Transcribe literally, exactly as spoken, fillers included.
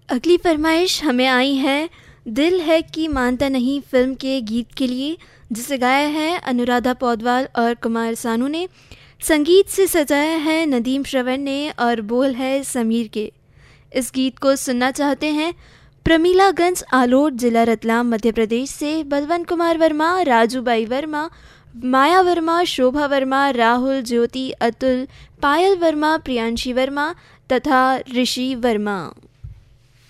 अगली फरमाइश हमें आई है दिल है कि मानता नहीं फिल्म के गीत के लिए, जिसे गाया है अनुराधा पौडवाल और कुमार सानू ने। संगीत से सजाया है नदीम श्रवण ने और बोल है समीर के। इस गीत को सुनना चाहते हैं प्रमीलागंज आलोट, जिला रतलाम, मध्य प्रदेश से बलवंत कुमार वर्मा, राजूबाई वर्मा, माया वर्मा, शोभा वर्मा, राहुल, ज्योति, अतुल, पायल वर्मा, प्रियांशी वर्मा तथा ऋषि वर्मा।